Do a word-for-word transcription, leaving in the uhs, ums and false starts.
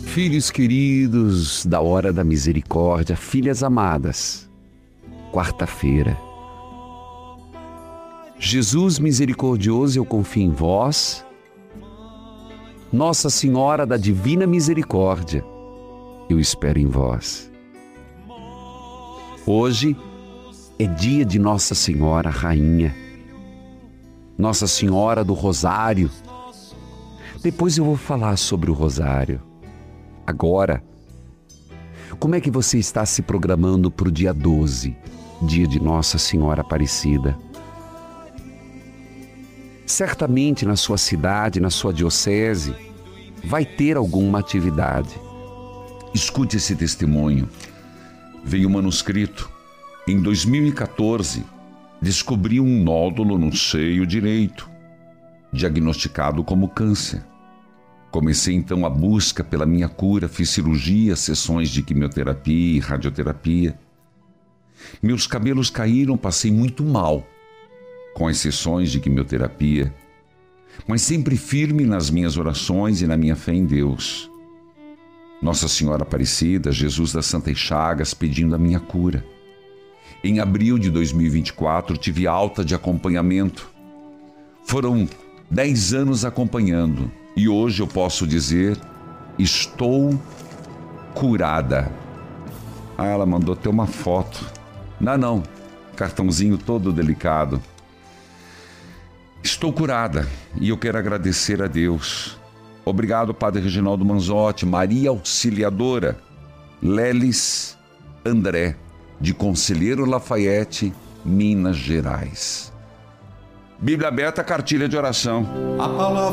Filhos queridos da hora da misericórdia, filhas amadas, quarta-feira. Jesus misericordioso, eu confio em vós. Nossa Senhora da Divina Misericórdia, eu espero em vós. Hoje é dia de Nossa Senhora Rainha, Nossa Senhora do Rosário. Depois eu vou falar sobre o Rosário. Agora, como é que você está se programando para o dia doze, dia de Nossa Senhora Aparecida? Certamente na sua cidade, na sua diocese, vai ter alguma atividade. Escute esse testemunho. Veio um manuscrito. Em dois mil e quatorze, descobri um nódulo no seio direito, diagnosticado como câncer. Comecei então a busca pela minha cura, fiz cirurgia, sessões de quimioterapia e radioterapia. Meus cabelos caíram, passei muito mal com as sessões de quimioterapia, mas sempre firme nas minhas orações e na minha fé em Deus. Nossa Senhora Aparecida, Jesus das Santas Chagas, pedindo a minha cura. Em abril de dois mil e vinte e quatro, tive alta de acompanhamento. Foram dez anos acompanhando. E hoje eu posso dizer, estou curada. Ah, ela mandou até uma foto. Não, não, cartãozinho todo delicado. Estou curada e eu quero agradecer a Deus. Obrigado, Padre Reginaldo Manzotti, Maria Auxiliadora, Lelis André, de Conselheiro Lafayette, Minas Gerais. Bíblia aberta, cartilha de oração. A palavra